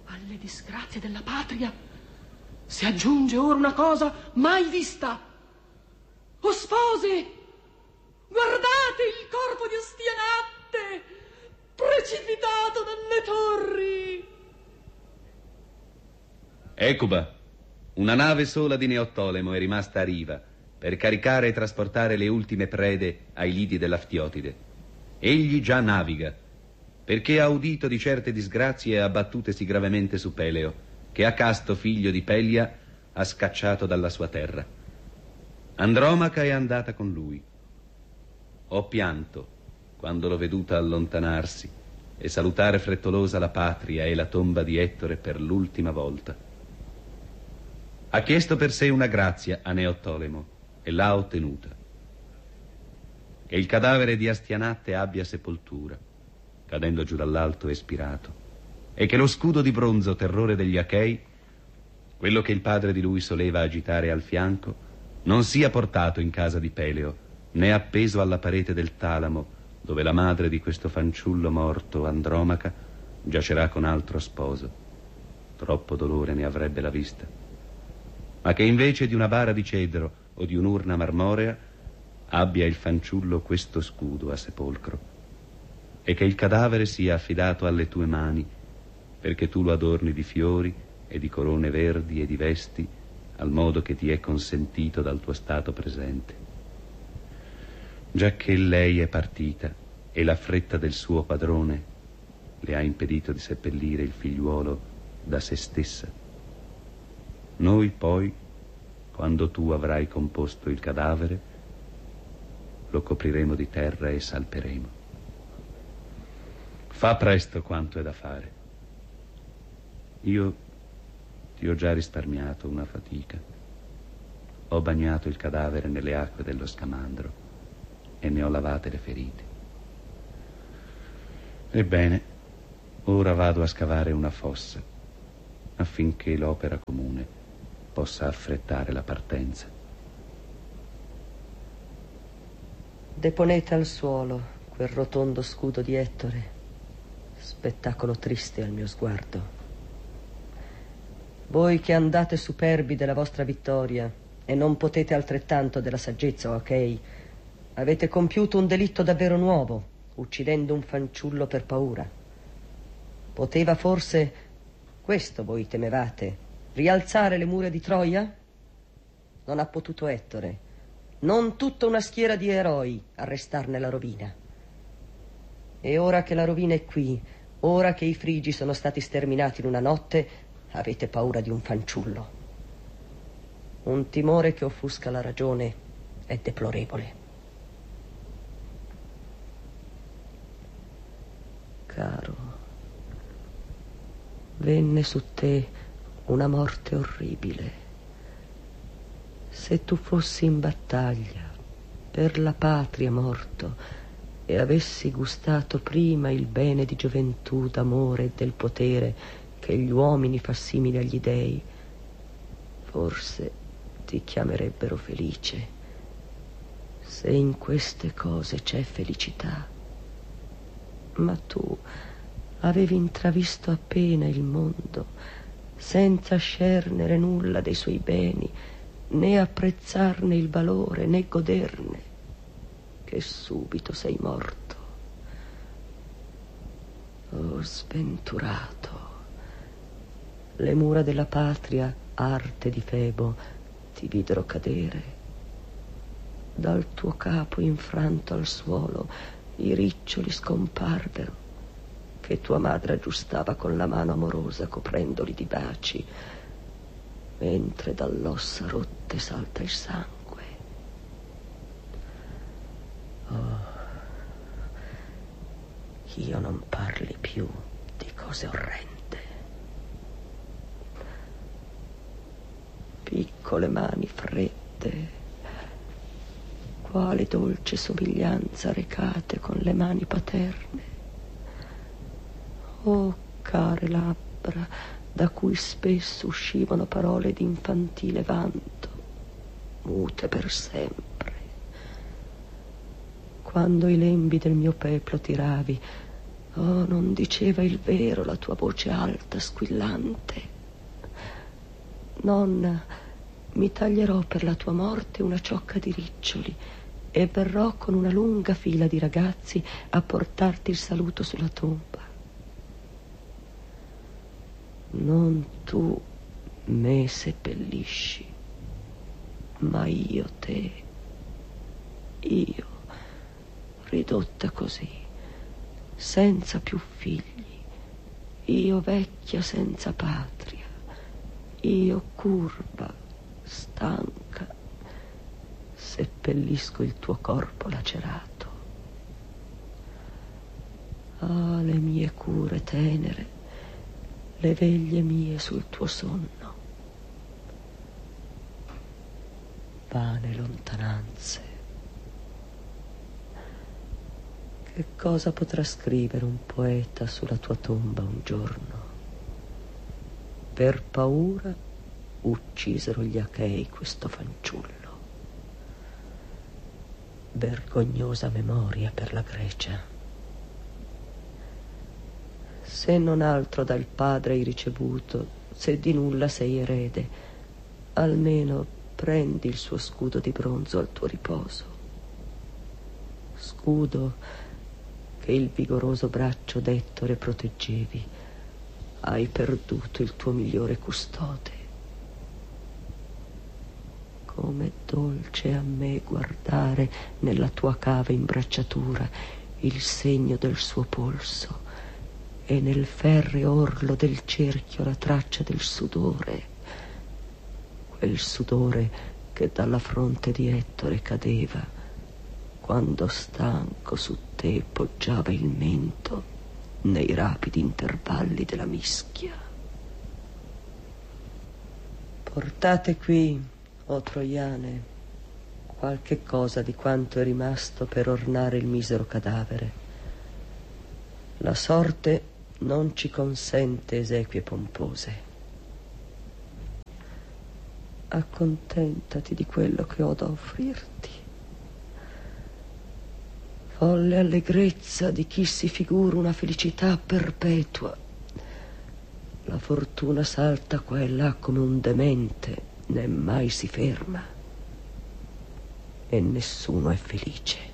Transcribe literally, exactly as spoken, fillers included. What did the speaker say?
Alle disgrazie della patria si aggiunge ora una cosa mai vista. O spose, guardate il corpo di Ostianatte precipitato dalle torri. Ecuba, una nave sola di Neottolemo è rimasta a riva per caricare e trasportare le ultime prede ai lidi dell'Aftiotide. Egli già naviga, perché ha udito di certe disgrazie abbattutesi gravemente su Peleo, che Acasto, figlio di Pellia, ha scacciato dalla sua terra. Andromaca è andata con lui. Ho pianto quando l'ho veduta allontanarsi e salutare frettolosa la patria e la tomba di Ettore per l'ultima volta. Ha chiesto per sé una grazia a Neottolemo e l'ha ottenuta: che il cadavere di Astianatte abbia sepoltura, cadendo giù dall'alto espirato, e che lo scudo di bronzo, terrore degli Achei, quello che il padre di lui soleva agitare al fianco, non sia portato in casa di Peleo, né appeso alla parete del Talamo, dove la madre di questo fanciullo morto, Andromaca, giacerà con altro sposo. Troppo dolore ne avrebbe la vista. Ma che invece di una bara di cedro o di un'urna marmorea abbia il fanciullo questo scudo a sepolcro, e che il cadavere sia affidato alle tue mani, perché tu lo adorni di fiori e di corone verdi e di vesti, al modo che ti è consentito dal tuo stato presente. Giacché lei è partita e la fretta del suo padrone le ha impedito di seppellire il figliuolo da se stessa, noi poi, quando tu avrai composto il cadavere, lo copriremo di terra e salperemo. Fa presto quanto è da fare. Io ti ho già risparmiato una fatica. Ho bagnato il cadavere nelle acque dello Scamandro e ne ho lavate le ferite. Ebbene, ora vado a scavare una fossa affinché l'opera comune possa affrettare la partenza. Deponete al suolo quel rotondo scudo di Ettore, spettacolo triste al mio sguardo. Voi che andate superbi della vostra vittoria e non potete altrettanto della saggezza, o Achei, avete compiuto un delitto davvero nuovo, uccidendo un fanciullo per paura. Poteva forse, questo voi temevate, rialzare le mura di Troia? Non ha potuto Ettore, non tutta una schiera di eroi, arrestarne la rovina. E ora che la rovina è qui, ora che i Frigi sono stati sterminati in una notte, avete paura di un fanciullo. Un timore che offusca la ragione è deplorevole. Caro, venne su te una morte orribile. Se tu fossi in battaglia per la patria morto e avessi gustato prima il bene di gioventù, d'amore e del potere che gli uomini fa simile agli dei, forse ti chiamerebbero felice. Se in queste cose c'è felicità. Ma tu avevi intravisto appena il mondo, senza scernere nulla dei suoi beni, né apprezzarne il valore, né goderne, che subito sei morto. Oh, sventurato! Le mura della patria, arte di Febo, ti videro cadere. Dal tuo capo infranto al suolo i riccioli scomparvero, che tua madre aggiustava con la mano amorosa, coprendoli di baci, mentre dall'ossa rotte salta il sangue. Oh, io non parli più di cose orrende. Piccole mani fredde, quale dolce somiglianza recate con le mani paterne. Oh, care labbra, da cui spesso uscivano parole di infantile vanto, mute per sempre. Quando i lembi del mio peplo tiravi, Oh, non diceva il vero la tua voce alta, squillante. Nonna, mi taglierò per la tua morte una ciocca di riccioli e verrò con una lunga fila di ragazzi a portarti il saluto sulla tomba. Non tu me seppellisci, ma io te, io, ridotta così, senza più figli, io vecchia senza patria, io curva, stanca, seppellisco il tuo corpo lacerato. Ah, le mie cure tenere, le veglie mie sul tuo sonno. Vane lontananze. Che cosa potrà scrivere un poeta sulla tua tomba un giorno? Per paura uccisero gli Achei questo fanciullo. Vergognosa memoria per la Grecia. Se non altro dal padre hai ricevuto, se di nulla sei erede, almeno prendi il suo scudo di bronzo al tuo riposo. Scudo che il vigoroso braccio d'Ettore proteggevi. Hai perduto il tuo migliore custode. Com'è dolce a me guardare nella tua cava imbracciatura il segno del suo polso e nel ferreo orlo del cerchio la traccia del sudore, quel sudore che dalla fronte di Ettore cadeva quando stanco su te poggiava il mento nei rapidi intervalli della mischia. Portate qui, o troiane, qualche cosa di quanto è rimasto per ornare il misero cadavere. La sorte non ci consente esequie pompose. Accontentati di quello che ho da offrirti. Folle allegrezza di chi si figura una felicità perpetua. La fortuna salta qua e là come un demente, né mai si ferma, e nessuno è felice.